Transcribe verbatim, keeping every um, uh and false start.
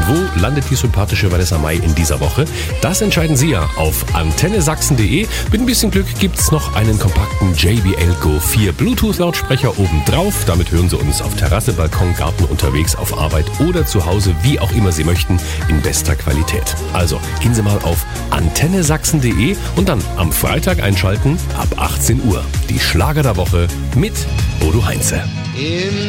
Und wo landet die sympathische Vanessa Mai in dieser Woche? Das entscheiden Sie ja auf antenne sachsen punkt de. Mit ein bisschen Glück gibt's noch einen kompakten J B L Go vier Bluetooth-Lautsprecher oben drauf. Damit hören Sie uns auf Terrasse, Balkon, Garten, unterwegs, auf Arbeit oder zu Hause, wie auch immer Sie möchten, in bester Qualität. Also gehen Sie mal auf antenne sachsen punkt de und dann am Freitag einschalten ab achtzehn Uhr. Die Schlager der Woche mit Bodo Heinze. In